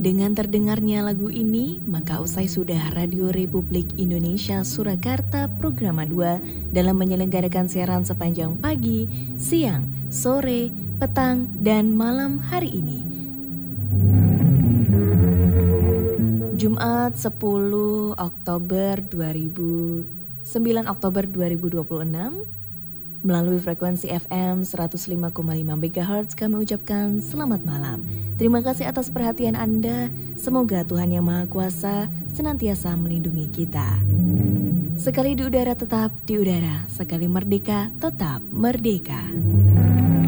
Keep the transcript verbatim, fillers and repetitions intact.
Dengan terdengarnya lagu ini, maka usai sudah Radio Republik Indonesia Surakarta Programa dua dalam menyelenggarakan siaran sepanjang pagi, siang, sore, petang, dan malam hari ini. Jumat sepuluh Oktober dua ribu sembilan Oktober dua ribu dua puluh enam melalui frekuensi F M seratus lima koma lima megahertz kami ucapkan selamat malam. Terima kasih atas perhatian Anda. Semoga Tuhan Yang Maha Kuasa senantiasa melindungi kita. Sekali di udara tetap di udara, sekali merdeka tetap merdeka.